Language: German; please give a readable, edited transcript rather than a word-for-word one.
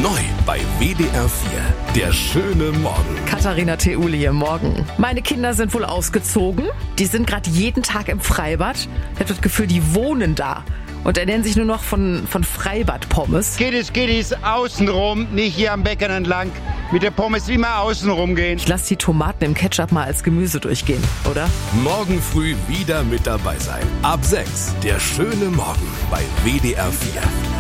Neu bei WDR 4. Der schöne Morgen. Katharina Theuli hier, Morgen. Meine Kinder sind wohl ausgezogen. Die sind gerade jeden Tag im Freibad. Ich habe das Gefühl, die wohnen da. Und ernähren sich nur noch von Freibad-Pommes. Kiddies, außenrum, nicht hier am Becken entlang. Mit der Pommes immer außenrum gehen. Ich lasse die Tomaten im Ketchup mal als Gemüse durchgehen, oder? Morgen früh wieder mit dabei sein. Ab 6. Der schöne Morgen bei WDR 4.